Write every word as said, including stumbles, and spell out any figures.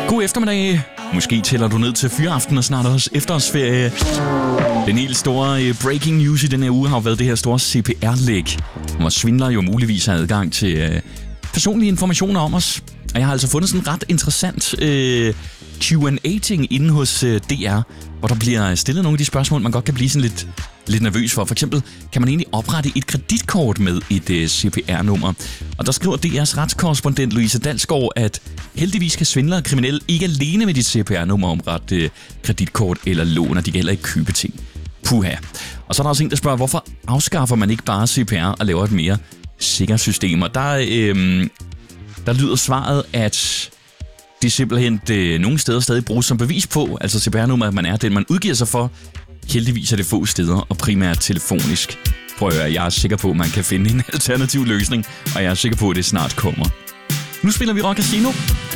God eftermiddag. Måske tæller du ned til fyraften og snart også efterårsferie. Den helt store breaking news i den her uge har været det her store C P R-læk, hvor svindlere jo muligvis har adgang til uh, personlige informationer om os. Og jeg har altså fundet sådan en ret interessant uh, Q and A-ting inde hos uh, D R, hvor der bliver stillet nogle af de spørgsmål, man godt kan blive sådan lidt, lidt nervøs for. For eksempel, kan man egentlig oprette et kreditkort med et uh, C P R-nummer? Og der skriver D R's retskorrespondent Louise Dalsgaard, at heldigvis kan svindlere og kriminelle ikke alene med dit C P R-nummer oprette uh, kreditkort eller lån, og de kan heller ikke købe ting. Puha. Og så er der også en, der spørger, hvorfor afskaffer man ikke bare C P R og laver et mere sikkert system? Og der, øhm, der lyder svaret, at det simpelthen det, nogle steder stadig bruges som bevis på, altså C P R-nummer, at man er den, man udgiver sig for. Heldigvis er det få steder, og primært telefonisk. Prøv at høre, jeg er sikker på, at man kan finde en alternativ løsning, og jeg er sikker på, at det snart kommer. Nu spiller vi Rock Casino.